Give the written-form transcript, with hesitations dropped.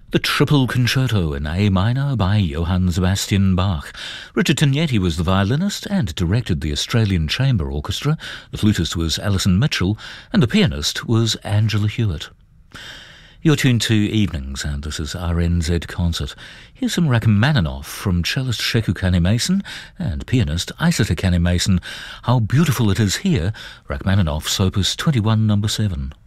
The Triple Concerto in A minor by Johann Sebastian Bach. Richard Tignetti was the violinist and directed the Australian Chamber Orchestra. The flutist was Alison Mitchell and the pianist was Angela Hewitt. You're tuned to Evenings and this is RNZ Concert. Here's some Rachmaninoff from cellist Sheku Kanneh-Mason and pianist Isata Kanneh-Mason. How Beautiful It Is Here, Rachmaninoff's Opus 21 No. 7.